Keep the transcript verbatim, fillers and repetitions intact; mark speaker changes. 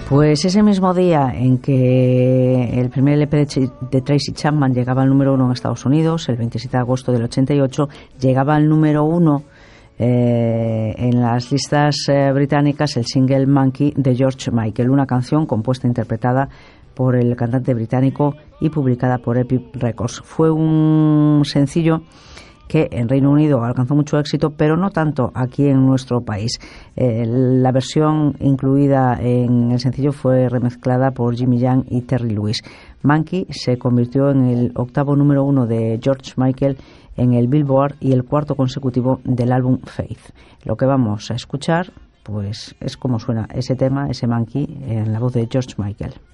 Speaker 1: Pues ese mismo día en que el primer L P de Tracy Chapman llegaba al número uno en Estados Unidos, el veintisiete de agosto del ochenta y ocho, llegaba al número uno eh, en las listas eh, británicas el single Monkey de George Michael, una canción compuesta e interpretada por el cantante británico y publicada por Epic Records. Fue un sencillo que en Reino Unido alcanzó mucho éxito, pero no tanto aquí en nuestro país. Eh, la versión incluida en el sencillo fue remezclada por Jimmy Young y Terry Lewis. Monkey se convirtió en el octavo número uno de George Michael en el Billboard y el cuarto consecutivo del álbum Faith. Lo que vamos a escuchar, pues, es como suena ese tema, ese Monkey, en la voz de George Michael.